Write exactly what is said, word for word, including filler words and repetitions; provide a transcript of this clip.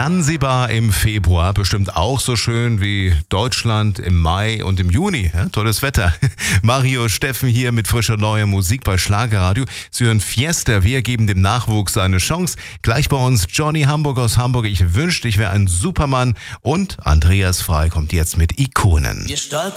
Sansibar im Februar, bestimmt auch so schön wie Deutschland im Mai und im Juni. Ja, tolles Wetter. Mario Steffen hier mit frischer neuer Musik bei Schlagerradio. Sie hören Fiesta, wir geben dem Nachwuchs eine Chance. Gleich bei uns Johnny Hamburg aus Hamburg. Ich wünschte, ich wäre ein Supermann. Und Andreas Frei kommt jetzt mit Ikonen. Wir stolpern